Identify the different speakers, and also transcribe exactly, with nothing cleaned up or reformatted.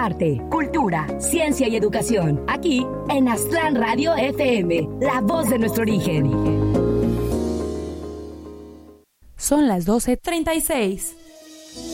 Speaker 1: arte, cultura, ciencia y educación. Aquí en Aztlán Radio F M, la voz de nuestro origen.
Speaker 2: Son las doce treinta y seis.